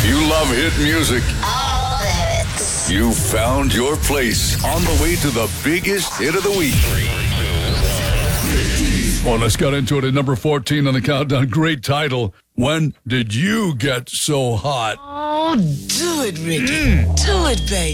If you love hit music, you found your place on the way to the biggest hit of the week. Well, let's get into it at number 14 on the countdown. Great title. When did you get so hot? Oh, do it, Ricky. Do it, baby.